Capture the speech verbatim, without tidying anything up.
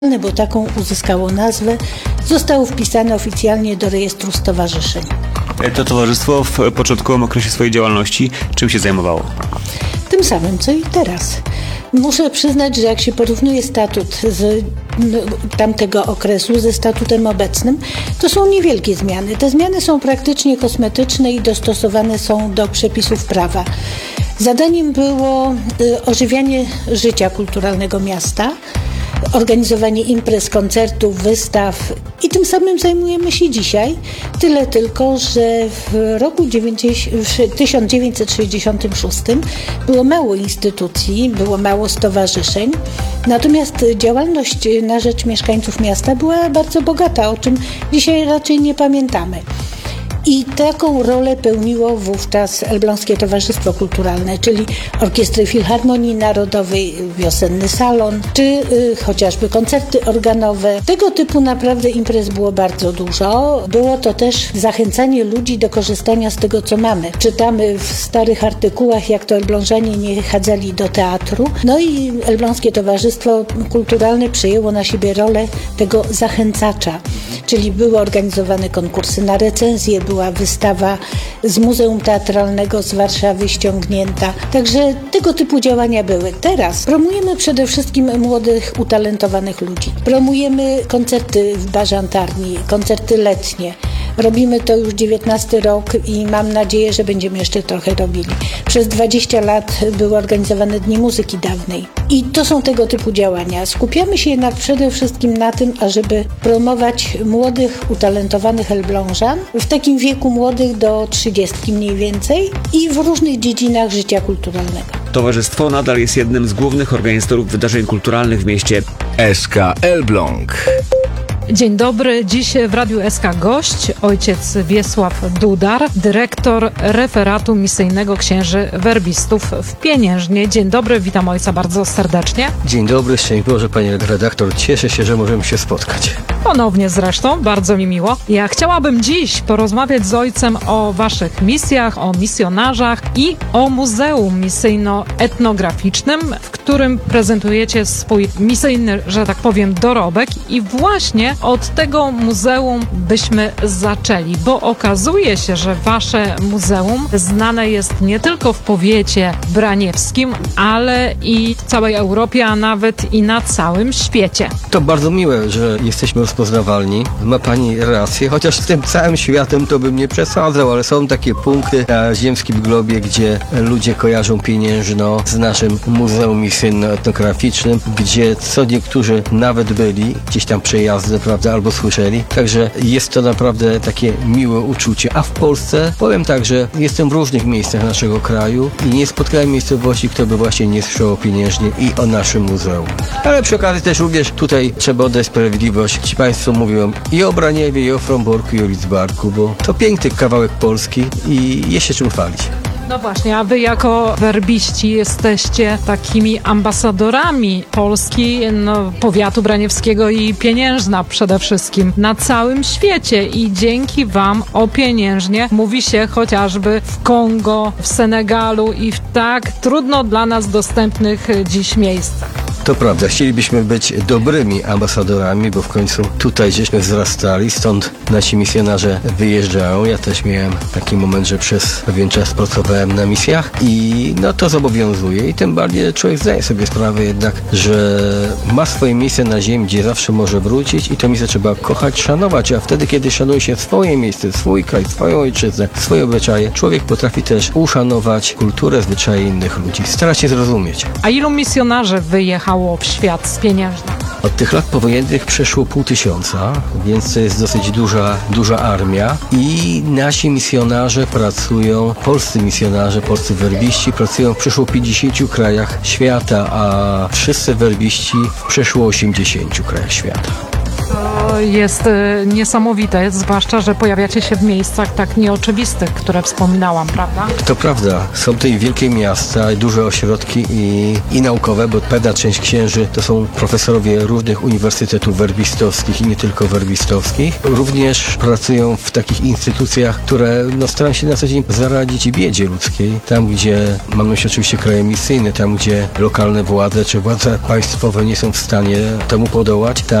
bo taką uzyskało nazwę, zostało wpisane oficjalnie do rejestru stowarzyszeń. To towarzystwo w początkowym okresie swojej działalności czym się zajmowało? Tym samym, co i teraz. Muszę przyznać, że jak się porównuje statut z tamtego okresu ze statutem obecnym, to są niewielkie zmiany. Te zmiany są praktycznie kosmetyczne i dostosowane są do przepisów prawa. Zadaniem było ożywianie życia kulturalnego miasta, organizowanie imprez, koncertów, wystaw i tym samym zajmujemy się dzisiaj. Tyle tylko, że w roku tysiąc dziewięćset sześćdziesiątym szóstym było mało instytucji, było mało stowarzyszeń, natomiast działalność na rzecz mieszkańców miasta była bardzo bogata, o czym dzisiaj raczej nie pamiętamy. I taką rolę pełniło wówczas Elbląskie Towarzystwo Kulturalne, czyli Orkiestry Filharmonii Narodowej, Wiosenny Salon, czy y, chociażby koncerty organowe. Tego typu naprawdę imprez było bardzo dużo. Było to też zachęcanie ludzi do korzystania z tego, co mamy. Czytamy w starych artykułach, jak to Elblążanie nie chadzali do teatru. No i Elbląskie Towarzystwo Kulturalne przejęło na siebie rolę tego zachęcacza, czyli były organizowane konkursy na recenzje, była wystawa z Muzeum Teatralnego z Warszawy ściągnięta. Także tego typu działania były. Teraz promujemy przede wszystkim młodych, utalentowanych ludzi. Promujemy koncerty w Bażantarni, koncerty letnie. Robimy to już dziewiętnasty rok i mam nadzieję, że będziemy jeszcze trochę robili. Przez dwadzieścia lat były organizowane Dni Muzyki Dawnej. I to są tego typu działania. Skupiamy się jednak przede wszystkim na tym, ażeby promować młodych, utalentowanych Elblążan w takim wieku młodych do trzydziestki mniej więcej i w różnych dziedzinach życia kulturalnego. Towarzystwo nadal jest jednym z głównych organizatorów wydarzeń kulturalnych w mieście. S K Elbląg. Dzień dobry. Dziś w Radiu S K gość ojciec Wiesław Dudar, dyrektor referatu misyjnego księży werbistów w Pieniężnie. Dzień dobry, witam ojca bardzo serdecznie. Dzień dobry, szczęść Boże, panie redaktor. Cieszę się, że możemy się spotkać. Ponownie zresztą, bardzo mi miło. Ja chciałabym dziś porozmawiać z ojcem o waszych misjach, o misjonarzach i o Muzeum Misyjno-Etnograficznym, w którym prezentujecie swój misyjny, że tak powiem, dorobek i właśnie od tego muzeum byśmy zaczęli, bo okazuje się, że wasze muzeum znane jest nie tylko w powiecie braniewskim, ale i w całej Europie, a nawet i na całym świecie. To bardzo miłe, że jesteśmy rozpoznawalni. Ma pani rację, chociaż z tym całym światem to bym nie przesadzał, ale są takie punkty na ziemskim globie, gdzie ludzie kojarzą Pieniężno z naszym Muzeum Misyjno-Etnograficznym, gdzie co niektórzy nawet byli, gdzieś tam przejazdem, prawda, albo słyszeli. Także jest to naprawdę takie miłe uczucie. A w Polsce powiem tak, że jestem w różnych miejscach naszego kraju i nie spotkałem miejscowości, kto by właśnie nie słyszał o Pieniężnie i o naszym muzeum. Ale przy okazji też również tutaj trzeba oddać sprawiedliwość. Ci państwo mówią i o Braniewie, i o Fromborku, i o Lidzbarku, bo to piękny kawałek Polski i jest się czym chwalić. No właśnie, a wy jako werbiści jesteście takimi ambasadorami Polski, no, powiatu braniewskiego i Pieniężna przede wszystkim na całym świecie i dzięki wam o Pieniężnie mówi się chociażby w Kongo, w Senegalu i w tak trudno dla nas dostępnych dziś miejscach. To prawda, chcielibyśmy być dobrymi ambasadorami, bo w końcu tutaj żeśmy wzrastali, stąd nasi misjonarze wyjeżdżają. Ja też miałem taki moment, że przez pewien czas pracowałem na misjach i no to zobowiązuje i tym bardziej człowiek zdaje sobie sprawę jednak, że ma swoje miejsce na ziemi, gdzie zawsze może wrócić i to miejsce trzeba kochać, szanować, a wtedy, kiedy szanuje się swoje miejsce, swój kraj, swoją ojczyznę, swoje obyczaje, człowiek potrafi też uszanować kulturę, zwyczaje innych ludzi, stara się zrozumieć. A ilu misjonarzy wyjechało w świat z Pieniężna? Od tych lat powojennych przeszło pół tysiąca, więc to jest dosyć duża, duża armia i nasi misjonarze pracują, polscy misjonarze, polscy werbiści pracują w przeszło pięćdziesięciu krajach świata, a wszyscy werbiści w przeszło osiemdziesięciu krajach świata. To jest e, niesamowite, zwłaszcza, że pojawiacie się w miejscach tak nieoczywistych, które wspominałam, prawda? To prawda, są tutaj wielkie miasta, duże ośrodki i, i naukowe, bo pewna część księży to są profesorowie różnych uniwersytetów werbistowskich i nie tylko werbistowskich. Również pracują w takich instytucjach, które no, starają się na co dzień zaradzić biedzie ludzkiej. Tam, gdzie, mam na myśli oczywiście kraje misyjne, tam, gdzie lokalne władze czy władze państwowe nie są w stanie temu podołać, tam